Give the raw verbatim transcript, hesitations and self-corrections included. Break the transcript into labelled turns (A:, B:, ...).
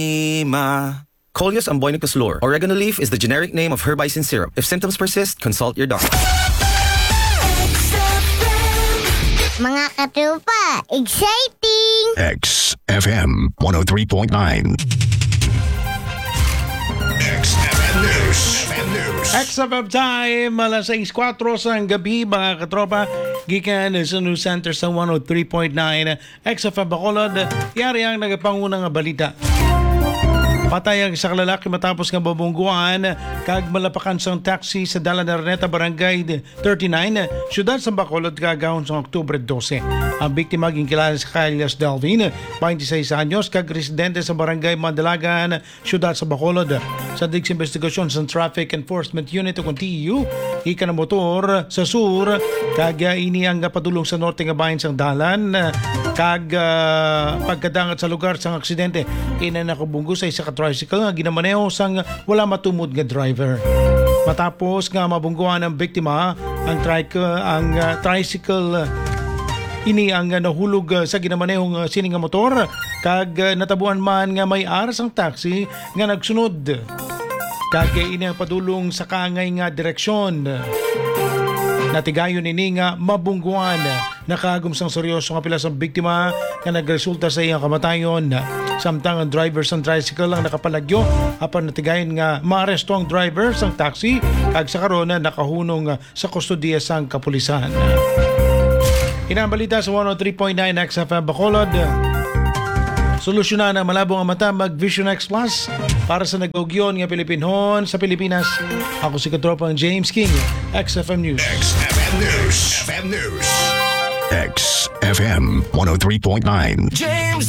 A: Ima. Coleus amboinicus lor. Oregano leaf is the generic name of herbicin syrup. If symptoms persist, consult your doctor.
B: Mga katupa, exciting!
C: X F M one oh three point nine. X F M News.
D: X F M time, alas sais kwatro sa gabi mga katropa. Gikan sa News Center sa one oh three point nine. X F M Bacolod, yari ang nagapangunang balita. Patay ang isang lalaki matapos nga babungguan kag malapakan sang taxi sa Dala Narneta Barangay thirty-nine, siyudad sa Bacolod kagahon sa Oktubre twelve. Ang biktima ginkilala sa Kailas Delvin, twenty-six anyos, kag residente sa Barangay Mandalagan, siyudad sa Bacolod. Sa digs investigasyon sa Traffic Enforcement Unit o T E U, ika na motor sa sur kag ini ang padulong sa norte nga bahin sang dalan kag uh, pagkadangat sa lugar sang aksidente ina nakabunggo sa isa ka tricycle nga ginamaneho sang wala matumod nga driver. Matapos nga mabungguan ang biktima, ang trike ang uh, tricycle ini ang uh, nahulog uh, sa ginamanehong uh, sining nga motor kag uh, natabuan man nga may aras ang taxi nga nagsunod kag ini ang padulong sa kaangay nga direksyon. Natigayon ini nga mabungguan. Nakagum sang seryoso nga pila sa biktima nga nagresulta sa iyang kamatayon. Samtang ang driver sang tricycle ang nakapalagyo apan natigayon nga maaresto ang driver sang taxi kag sa karon nakahunong sa kustodiya sang kapulisan. Inabalita sa one oh three point nine X F M Bacolod. Solusyonan ang malabong ang mata mag Vision X Plus para sa nag-ugyon nga Pilipinhon sa Pilipinas. Ako si katropang James King, X F M News.
C: X F M News. X F M News. X F M one oh three point nine.
A: James